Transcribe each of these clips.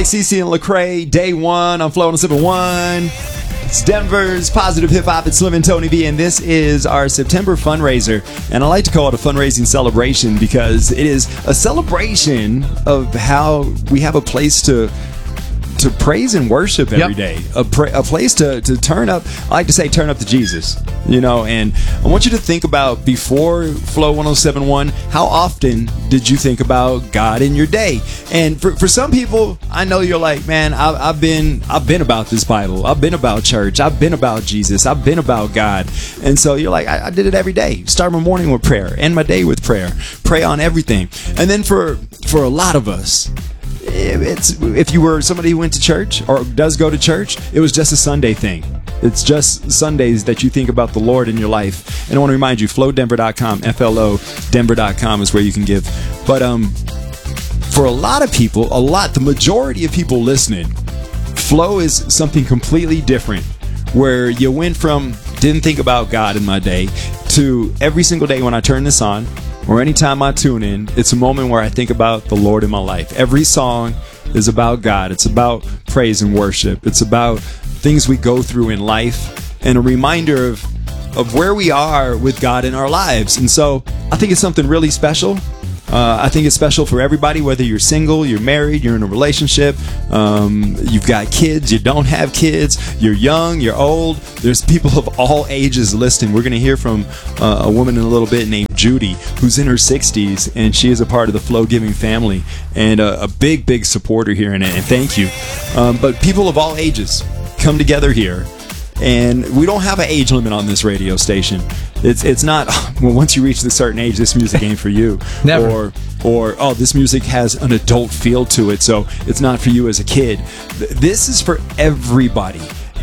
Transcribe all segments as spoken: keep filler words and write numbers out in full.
Mike Cece and Lecrae, day one on Flow one oh seven point one. It's Denver's positive hip hop. It's Slim and Tony V, and this is our September fundraiser. And I like to call it a fundraising celebration because it is a celebration of how we have a place to to praise and worship every Yep. day. A, pra- a place to, to turn up. I like to say turn up to Jesus, you know, and I want you to think about before Flow one oh seven point one, how often did you think about God in your day? And for, for some people, I know you're like, man, I, I've been I've been about this Bible. I've been about church. I've been about Jesus. I've been about God. And so you're like, I, I did it every day. Start my morning with prayer, end my day with prayer. Pray on everything. And then for for a lot of us, it's if you were somebody who went to church or does go to church, it was just a Sunday thing. It's just Sundays that you think about the Lord in your life. And I want to remind you, flow denver dot com, F L O denver dot com is where you can give. But um, for a lot of people, a lot, the majority of people listening, flow is something completely different, where you went from didn't think about God in my day to every single day when I turn this on, or anytime I tune in, it's a moment where I think about the Lord in my life. Every song is about God. It's about praise and worship. It's about things we go through in life and a reminder of, of where we are with God in our lives. And so I think it's something really special. Uh, I think it's special for everybody, whether you're single, you're married, you're in a relationship, um, you've got kids, you don't have kids, you're young, you're old. There's people of all ages listening. We're going to hear from uh, a woman in a little bit named Judy, who's in her sixties, and she is a part of the Flow Giving family and a, a big, big supporter here in it, and thank you. Um, but people of all ages come together here. And we don't have an age limit on this radio station. It's it's not, well, once you reach a certain age, this music ain't for you. Never. Or, or, oh, this music has an adult feel to it, so it's not for you as a kid. This is for everybody.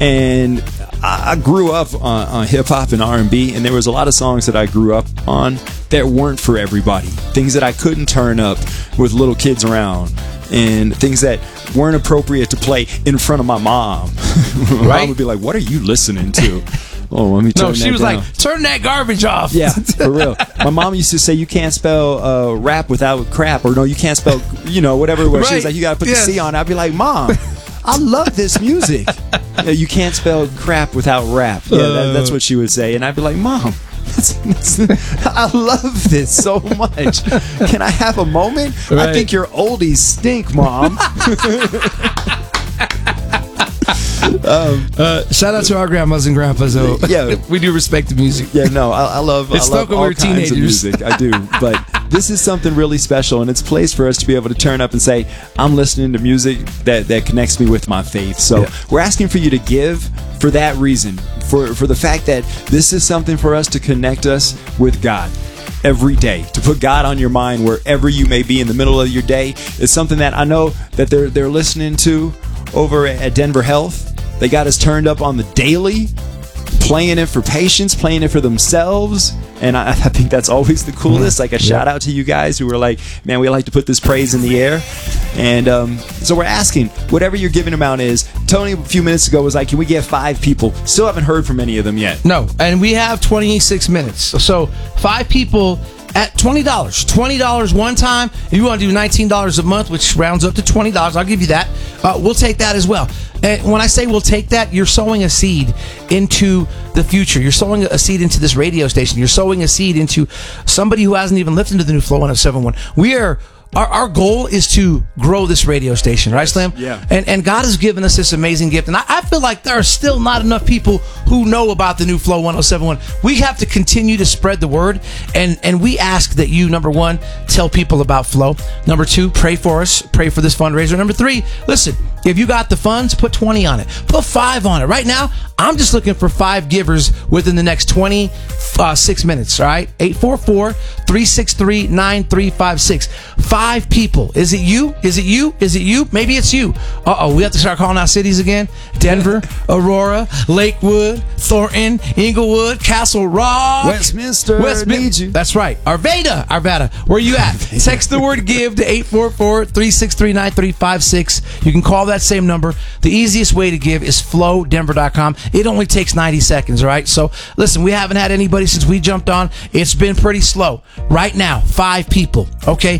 And I grew up on, on hip-hop and R and B, and there was a lot of songs that I grew up on that weren't for everybody. Things that I couldn't turn up with little kids around. And things that weren't appropriate to play in front of my mom. My Right? mom would be like, "What are you listening to?" Oh, let me turn No, that she was down. like, turn that garbage off. Yeah, for real. My mom used to say you can't spell uh, rap without crap, or no, you can't spell, you know, whatever it was. She was Right. like, you got to put Yes. the C on it. I'd be like, Mom, I love this music. Yeah, you can't spell crap without rap. Yeah, that, that's what she would say. And I'd be like, Mom, that's, that's, I love this so much. Can I have a moment? I Right. think your oldies stink, Mom. Uh, shout out to our grandmas and grandpas, though. Yeah. We do respect the music. Yeah, no, I, I love, It's I love stuck when all we were kinds of teenagers. music. I do, but this is something really special, and it's a place for us to be able to turn up and say, I'm listening to music that, that connects me with my faith. So Yeah. we're asking for you to give for that reason, for, for the fact that this is something for us to connect us with God every day, to put God on your mind wherever you may be in the middle of your day. It's something that I know that they're they're listening to over at Denver Health. They got us turned up on the daily, playing it for patients, playing it for themselves. And I, I think that's always the coolest. Like a shout out to you guys who are like, man, we like to put this praise in the air. And um, so we're asking, whatever your giving amount is. Tony, a few minutes ago, was like, can we get five people? Still haven't heard from any of them yet. No, and we have twenty-six minutes. So five people at twenty dollars. twenty dollars one time. If you want to do nineteen dollars a month, which rounds up to twenty dollars, I'll give you that. Uh, we'll take that as well. And when I say we'll take that, you're sowing a seed into the future. You're sowing a seed into this radio station. You're sowing a seed into somebody who hasn't even listened to the new Flow one oh seven point one. We are... Our, our goal is to grow this radio station, right, Slim? Yeah. And and God has given us this amazing gift. And I, I feel like there are still not enough people who know about the new Flow one oh seven point one. We have to continue to spread the word. And, and we ask that you, number one, tell people about Flow. Number two, pray for us. Pray for this fundraiser. Number three, listen, if you got the funds, put twenty on it. Put five on it. Right now, I'm just looking for five givers within the next twenty-six minutes, all right? eight four four, three six three, nine three five six. Five people. Is it you? Is it you? Is it you? Maybe it's you. Uh-oh, we have to start calling out cities again. Denver, Aurora, Lakewood, Thornton, Inglewood, Castle Rock. Westminster, Westmin- need you. That's right. Arvada. Arvada. Where you at? Text the word GIVE to eight four four, three six three, nine three five six. You can call that same number. The easiest way to give is flow denver dot com. It only takes ninety seconds, all right? So, listen, we haven't had anybody since we jumped on. It's been pretty slow. Right now, five people, okay? twenty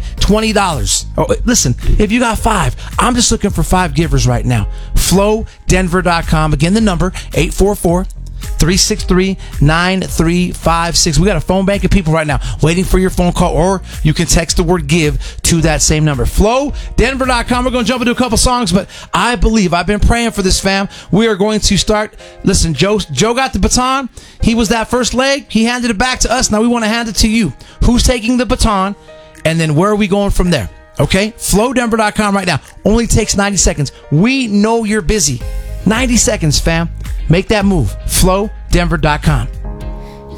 twenty dollars. Oh, listen, if you got five, I'm just looking for five givers right now. flow denver dot com. Again, the number, eight four four, three six three, nine three five six. We got a phone bank of people right now waiting for your phone call, or you can text the word give to that same number. flow denver dot com. We're going to jump into a couple songs, but I believe, I've been praying for this, fam. We are going to start. Listen, Joe, Joe got the baton. He was that first leg. He handed it back to us. Now we want to hand it to you. Who's taking the baton? And then where are we going from there? Okay? flow denver dot com right now. Only takes ninety seconds. We know you're busy. ninety seconds, fam. Make that move. flow denver dot com.